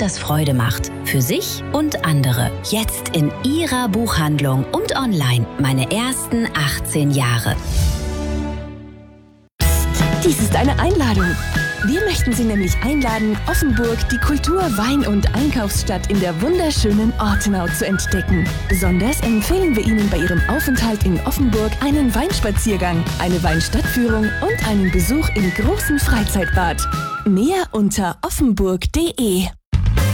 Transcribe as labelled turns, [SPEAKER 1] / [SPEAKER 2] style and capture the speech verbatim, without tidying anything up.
[SPEAKER 1] das Freude macht. Für sich und andere. Jetzt in Ihrer Buchhandlung und online. Meine ersten achtzehn Jahre.
[SPEAKER 2] Dies ist eine Einladung. Wir möchten Sie nämlich einladen, Offenburg, die Kultur-, Wein- und Einkaufsstadt in der wunderschönen Ortenau zu entdecken. Besonders empfehlen wir Ihnen bei Ihrem Aufenthalt in Offenburg einen Weinspaziergang, eine Weinstadtführung und einen Besuch im großen Freizeitbad. Mehr unter offenburg punkt de.